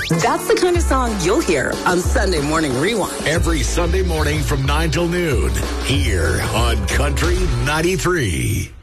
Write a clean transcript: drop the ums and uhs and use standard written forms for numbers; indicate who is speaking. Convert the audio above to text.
Speaker 1: That's the kind of song you'll hear on Sunday Morning Rewind.
Speaker 2: Every Sunday morning from 9 till noon here on Country 93.